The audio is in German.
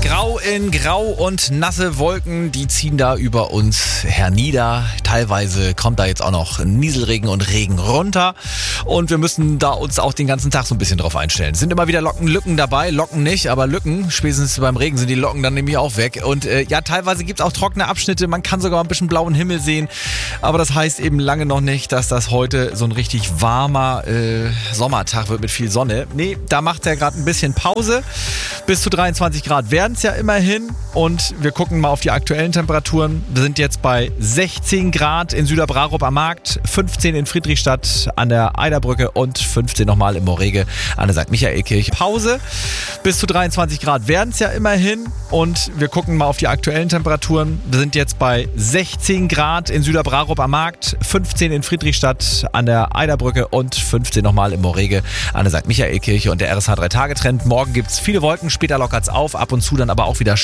Grau in Grau und nasse Wolken, die ziehen da über uns hernieder. Teilweise kommt da jetzt auch noch Nieselregen und Regen runter. Und wir müssen da uns auch den ganzen Tag so ein bisschen drauf einstellen. Es sind immer wieder Lücken dabei. Locken nicht, aber Lücken. Spätestens beim Regen sind die Locken dann nämlich auch weg. Und teilweise gibt es auch trockene Abschnitte. Man kann sogar ein bisschen blauen Himmel sehen. Aber das heißt eben lange noch nicht, dass das heute so ein richtig warmer Sommertag wird mit viel Sonne. Nee, da macht er gerade ein bisschen Pause. Bis zu 23 Grad werden es ja immerhin. Und wir gucken mal auf die aktuellen Temperaturen. Wir sind jetzt bei 16 Grad in Süderbrarup am Markt, 15 in Friedrichstadt an der Eiderbrücke und 15 nochmal im Morege an der St. Michaelkirche. Pause. Bis zu 23 Grad werden es ja immerhin. Und wir gucken mal auf die aktuellen Temperaturen. Wir sind jetzt bei 16 Grad in Süderbrarup am Markt, 15 in Friedrichstadt an der Eiderbrücke und 15 nochmal im Morege an der St. Michaelkirche und der RSH 3-Tage-Trend. Morgen gibt es viele Wolken, später lockert es auf, ab und zu dann aber auch wieder